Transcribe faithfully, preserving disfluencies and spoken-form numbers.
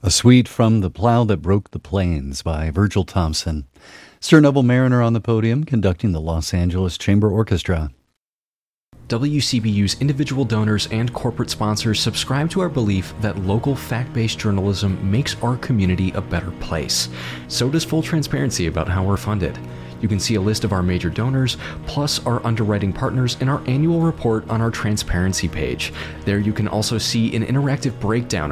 A suite from The Plow That Broke the Plains by Virgil Thompson. Sir Neville Mariner on the podium conducting the Los Angeles Chamber Orchestra. W C B U's individual donors and corporate sponsors subscribe to our belief that local fact-based journalism makes our community a better place. So does full transparency about how we're funded. You can see a list of our major donors, plus our underwriting partners in our annual report on our transparency page. There you can also see an interactive breakdown